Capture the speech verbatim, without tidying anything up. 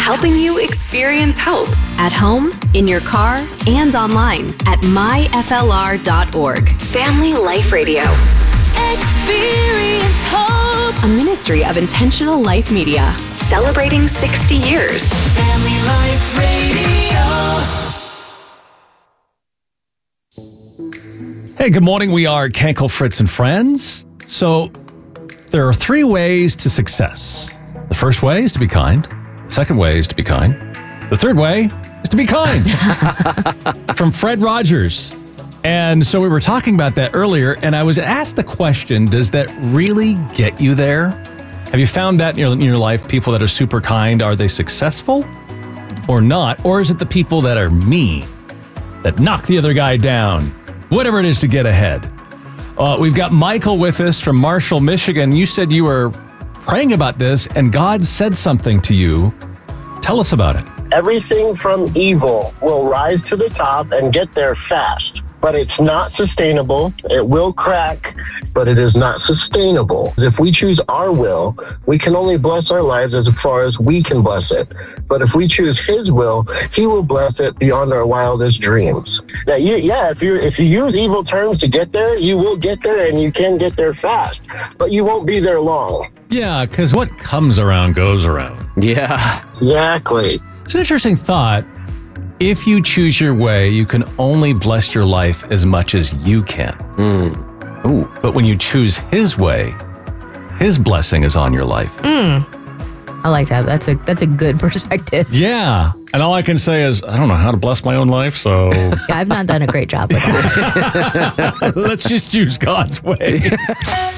helping you experience hope at home, in your car, and online at my f l r dot org. Family Life Radio. Experience hope. A ministry of Intentional Life Media. Celebrating sixty years. Family Life Radio. Hey, good morning. We are Kenkel, Fritz, and Friends. So, there are three ways to success. The first way is to be kind. The second way is to be kind. The third way is to be kind. From Fred Rogers. And so we were talking about that earlier, and I was asked the question, does that really get you there? Have you found that in your, in your life, people that are super kind, are they successful or not? Or is it the people that are mean, that knock the other guy down, whatever it is to get ahead? Uh, we've got Michael with us from Marshall, Michigan. You said you were praying about this, and God said something to you. Tell us about it. Everything from evil will rise to the top and get there fast, but it's not sustainable. It will crack, but it is not sustainable. If we choose our will, we can only bless our lives as far as we can bless it. But if we choose His will, He will bless it beyond our wildest dreams. Now, you, yeah, if you if you use evil terms to get there, you will get there, and you can get there fast, but you won't be there long. Yeah, because what comes around goes around. Yeah. Exactly. It's an interesting thought. If you choose your way, you can only bless your life as much as you can. Mm. Ooh. But when you choose His way, His blessing is on your life. Mm. I like that. That's a that's a good perspective. Yeah. And all I can say is, I don't know how to bless my own life, so... Yeah, I've not done a great job with that. Let's just choose God's way.